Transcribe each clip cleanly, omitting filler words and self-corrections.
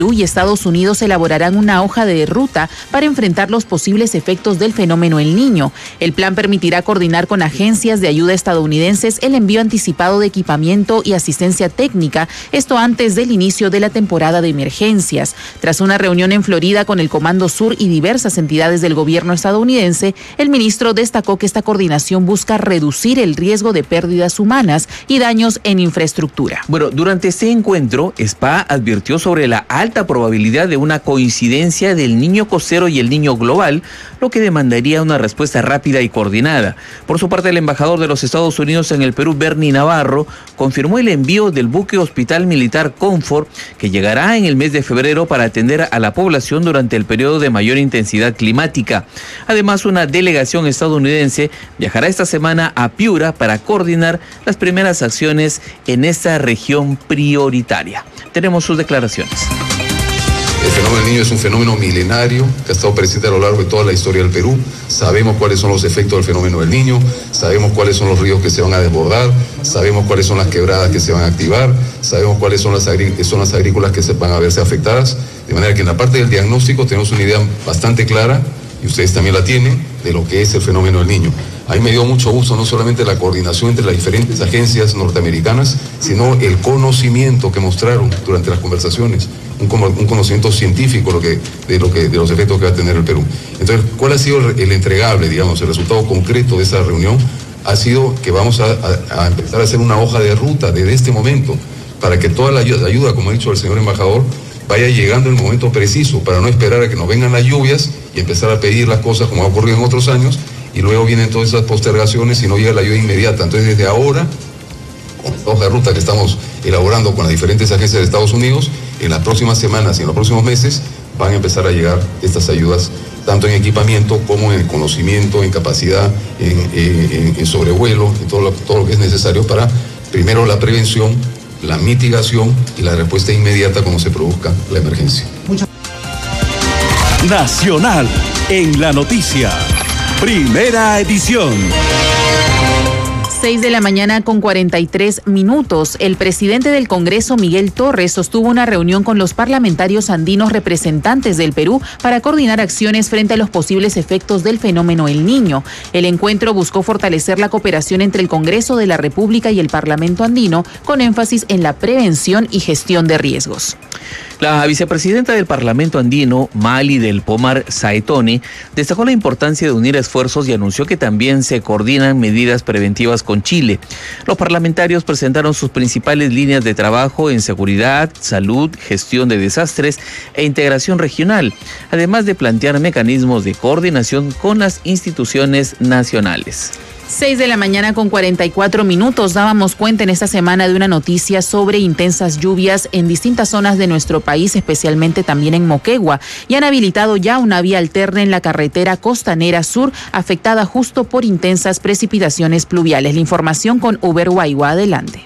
y Estados Unidos elaborarán una hoja de ruta para enfrentar los posibles efectos del fenómeno El Niño. El plan permitirá coordinar con agencias de ayuda estadounidenses el envío anticipado de equipamiento y asistencia técnica, esto antes del inicio de la temporada de emergencias. Tras una reunión en Florida con el Comando Sur y diversas entidades del gobierno estadounidense, el ministro destacó que esta coordinación busca reducir el riesgo de pérdidas humanas y daños en infraestructura. Bueno, durante este encuentro, SPA advirtió sobre la alta probabilidad de una coincidencia del niño costero y el niño global, lo que demandaría una respuesta rápida y coordinada. Por su parte, el embajador de los Estados Unidos en el Perú, Bernie Navarro, confirmó el envío del buque hospital militar Comfort, que llegará en el mes de febrero para atender a la población durante el periodo de mayor intensidad climática. Además, una delegación estadounidense viajará esta semana a Piura para coordinar las primeras acciones en esta región prioritaria. Tenemos sus declaraciones. El fenómeno del niño es un fenómeno milenario que ha estado presente a lo largo de toda la historia del Perú. Sabemos cuáles son los efectos del fenómeno del niño, sabemos cuáles son los ríos que se van a desbordar, sabemos cuáles son las quebradas que se van a activar, sabemos cuáles son las agrícolas que se van a verse afectadas. De manera que en la parte del diagnóstico tenemos una idea bastante clara, y ustedes también la tienen, de lo que es el fenómeno del niño. A mí me dio mucho gusto no solamente la coordinación entre las diferentes agencias norteamericanas, sino el conocimiento que mostraron durante las conversaciones, un conocimiento científico de los efectos que va a tener el Perú. Entonces, ¿cuál ha sido el entregable, digamos, el resultado concreto de esa reunión? Ha sido que vamos a empezar a hacer una hoja de ruta desde este momento, para que toda la ayuda, como ha dicho el señor embajador, vaya llegando en el momento preciso, para no esperar a que nos vengan las lluvias y empezar a pedir las cosas como ha ocurrido en otros años, y luego vienen todas esas postergaciones y no llega la ayuda inmediata. Entonces, desde ahora, con la hoja de ruta que estamos elaborando con las diferentes agencias de Estados Unidos, en las próximas semanas y en los próximos meses van a empezar a llegar estas ayudas, tanto en equipamiento como en conocimiento, en capacidad, en sobrevuelo, en todo lo que es necesario para, primero, la prevención, la mitigación y la respuesta inmediata cuando se produzca la emergencia. Nacional en la noticia. Primera edición. 6 de la mañana con 43 minutos. El presidente del Congreso, Miguel Torres, sostuvo una reunión con los parlamentarios andinos representantes del Perú para coordinar acciones frente a los posibles efectos del fenómeno El Niño. El encuentro buscó fortalecer la cooperación entre el Congreso de la República y el Parlamento andino, con énfasis en la prevención y gestión de riesgos. La vicepresidenta del Parlamento andino, Mali del Pomar Saetone, destacó la importancia de unir esfuerzos y anunció que también se coordinan medidas preventivas con Chile. Los parlamentarios presentaron sus principales líneas de trabajo en seguridad, salud, gestión de desastres e integración regional, además de plantear mecanismos de coordinación con las instituciones nacionales. 6 de la mañana con 44 minutos. Dábamos cuenta en esta semana de una noticia sobre intensas lluvias en distintas zonas de nuestro país, especialmente también en Moquegua, y han habilitado ya una vía alterna en la carretera Costanera Sur, afectada justo por intensas precipitaciones pluviales. La información con Uber Guaigua. Adelante.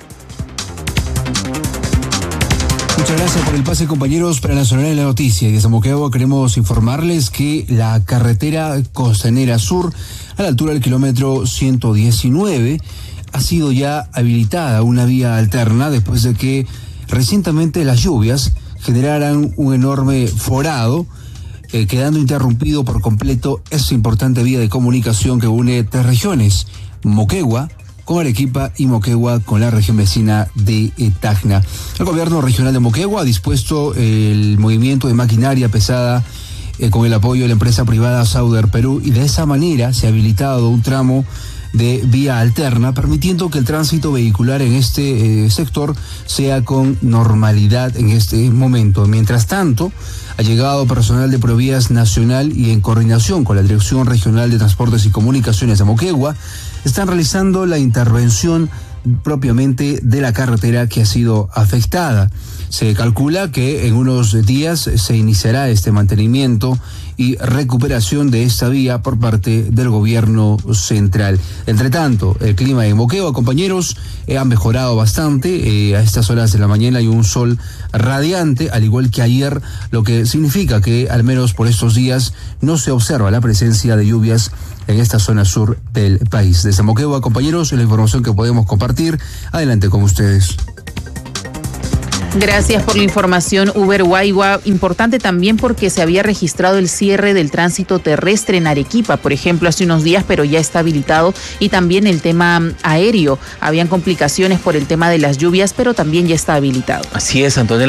Muchas gracias por el pase, compañeros, para Nacional en la Noticia. Y desde Moquegua queremos informarles que la carretera Costanera Sur, a la altura del kilómetro 119, ha sido ya habilitada una vía alterna después de que recientemente las lluvias generaran un enorme forado, quedando interrumpido por completo esta importante vía de comunicación que une tres regiones: Moquegua con Arequipa y Moquegua con la región vecina de Tacna. El gobierno regional de Moquegua ha dispuesto el movimiento de maquinaria pesada con el apoyo de la empresa privada Sauder Perú, y de esa manera se ha habilitado un tramo de vía alterna, permitiendo que el tránsito vehicular en este sector sea con normalidad en este momento. Mientras tanto, ha llegado personal de Provías Nacional y en coordinación con la Dirección Regional de Transportes y Comunicaciones de Moquegua, están realizando la intervención propiamente de la carretera que ha sido afectada. Se calcula que en unos días se iniciará este mantenimiento y recuperación de esta vía por parte del gobierno central. Entre tanto, el clima en Moquegua, compañeros, ha mejorado bastante. A estas horas de la mañana hay un sol radiante, al igual que ayer, lo que significa que al menos por estos días no se observa la presencia de lluvias en esta zona sur del país. Desde Moquegua, compañeros, la información que podemos compartir. Adelante con ustedes. Gracias por la información, Uber Guaigua. Importante también porque se había registrado el cierre del tránsito terrestre en Arequipa, por ejemplo, hace unos días, pero ya está habilitado. Y también el tema aéreo. Habían complicaciones por el tema de las lluvias, pero también ya está habilitado. Así es, Antonella.